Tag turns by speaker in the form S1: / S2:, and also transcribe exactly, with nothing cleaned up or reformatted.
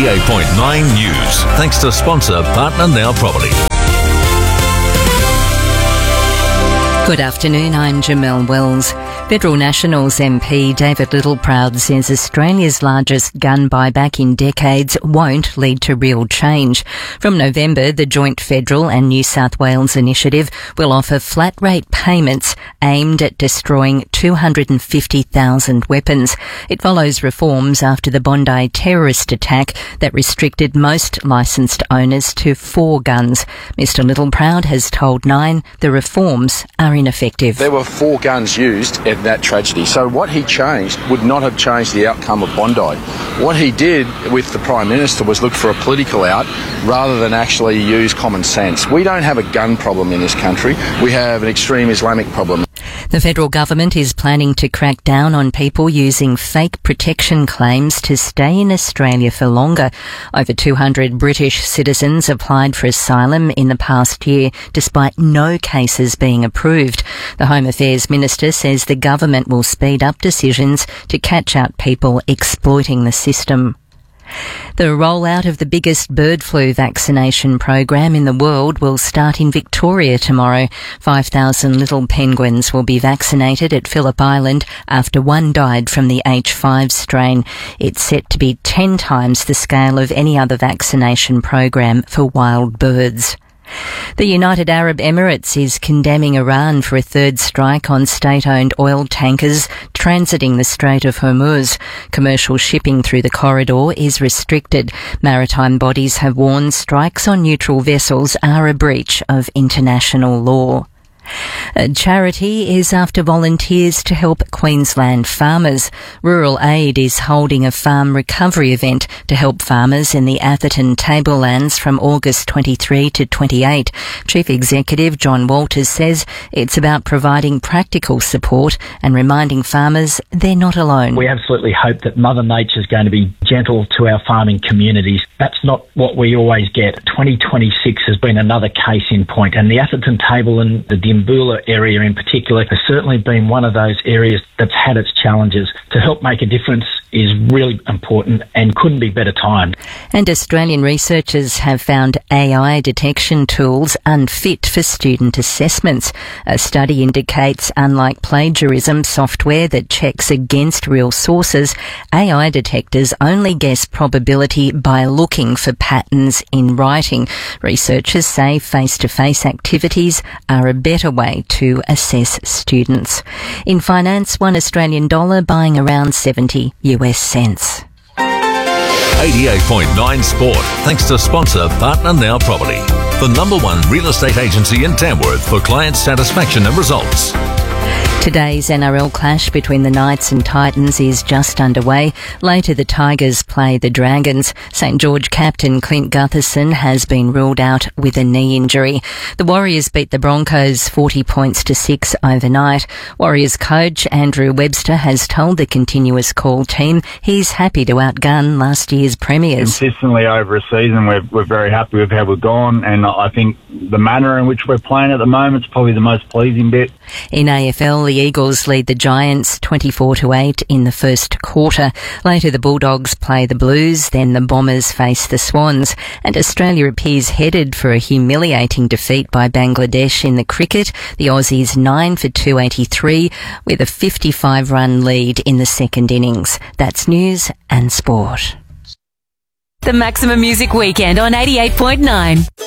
S1: eighty-eight point nine News. Thanks to sponsor Partner Now Property.
S2: Good afternoon, I'm Jamelle Wells. Federal Nationals M P David Littleproud says Australia's largest gun buyback in decades won't lead to real change. From November, the joint federal and New South Wales initiative will offer flat-rate payments aimed at destroying two hundred fifty thousand weapons. It follows reforms after the Bondi terrorist attack that restricted most licensed owners to four guns. Mister Littleproud has told Nine the reforms are ineffective.
S3: There were four guns used in that tragedy. So what he changed would not have changed the outcome of Bondi. What he did with the Prime Minister was look for a political out rather than actually use common sense. We don't have a gun problem in this country. We have an extreme Islamic problem.
S2: The federal government is planning to crack down on people using fake protection claims to stay in Australia for longer. Over two hundred British citizens applied for asylum in the past year, despite no cases being approved. The Home Affairs Minister says the government will speed up decisions to catch out people exploiting the system. The rollout of the biggest bird flu vaccination program in the world will start in Victoria tomorrow. five thousand little penguins will be vaccinated at Phillip Island after one died from the H five strain. It's set to be ten times the scale of any other vaccination program for wild birds. The United Arab Emirates is condemning Iran for a third strike on state-owned oil tankers transiting the Strait of Hormuz. Commercial shipping through the corridor is restricted. Maritime bodies have warned strikes on neutral vessels are a breach of international law. A charity is after volunteers to help Queensland farmers. Rural Aid is holding a farm recovery event to help farmers in the Atherton Tablelands from August twenty-third to twenty-eighth. Chief Executive John Walters says it's about providing practical support and reminding farmers they're not alone.
S4: We absolutely hope that Mother Nature is going to be gentle to our farming communities. That's not what we always get. twenty twenty-six has been another case in point, and the Atherton Tableland, the Dimboola area in particular, has certainly been one of those areas that's had its challenges. To help make a difference is really important and couldn't be better timed.
S2: And Australian researchers have found A I detection tools unfit for student assessments. A study indicates, unlike plagiarism software that checks against real sources, A I detectors only guess probability by looking for patterns in writing. Researchers say face-to-face activities are a better way to assess students. In finance, one Australian dollar buying around seventy US cents.
S1: eighty-eight point nine Sport. Thanks to sponsor Partner Now Property, the number one real estate agency in Tamworth for client satisfaction and results.
S2: Today's N R L clash between the Knights and Titans is just underway. Later, the Tigers play the Dragons. St George captain Clint Gutherson has been ruled out with a knee injury. The Warriors beat the Broncos forty points to six overnight. Warriors coach Andrew Webster has told the Continuous Call team he's happy to outgun last year's premiers.
S5: Consistently over a season, we're, we're very happy with how we've gone, and I think the manner in which we're playing at the moment is probably the most pleasing bit.
S2: In A F L, the Eagles lead the Giants twenty-four to eight in the first quarter. Later, the Bulldogs play the Blues, then the Bombers face the Swans. And Australia appears headed for a humiliating defeat by Bangladesh in the cricket. The Aussies nine for two eighty-three with a fifty-five run lead in the second innings. That's news and sport.
S6: The Maximum Music Weekend on eighty-eight point nine.